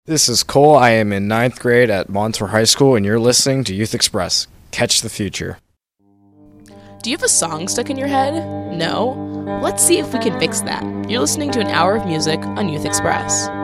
This is Cole. I am in ninth grade at Montour High School, and you're listening to Youth Express. Catch the future. Do you have a song stuck in your head? No? Let's see if we can fix that. You're listening to an hour of music on Youth Express.